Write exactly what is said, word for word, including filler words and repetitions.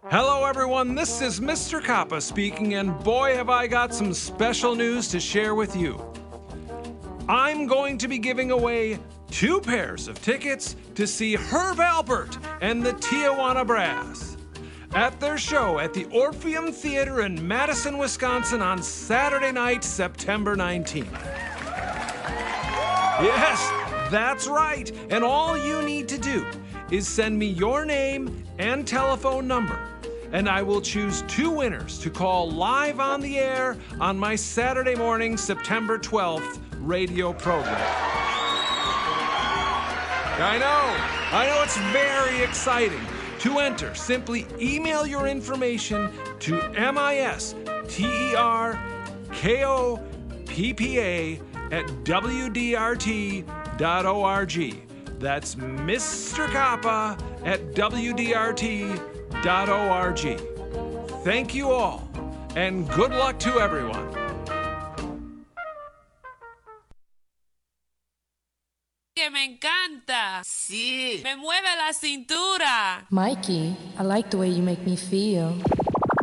Hello, everyone. This is Mister Kappa speaking, and boy, have I got some special news to share with you. I'm going to be giving away two pairs of tickets to see Herb Alpert and the Tijuana Brass at their show at the Orpheum Theater in Madison, Wisconsin on Saturday night, September nineteenth. Yes, that's right. And all you need to do is send me your name and telephone number, and I will choose two winners to call live on the air on my Saturday morning, September twelfth radio program. I know, I know it's very exciting. To enter, simply email your information to misterkoppa at w d r t dot org. That's Mister Kappa at w d r t dot org. Thank you all, and good luck to everyone. Que me encanta. Sí. Me mueve la cintura. Mikey, I like the way you make me feel.